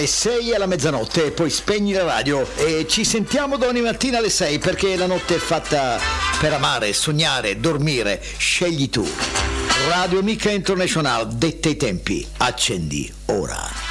6 alla mezzanotte, poi spegni la radio e ci sentiamo domani mattina alle 6 perché la notte è fatta per amare, sognare, dormire. Scegli tu. Radio Amica International, detta i tempi. Accendi ora.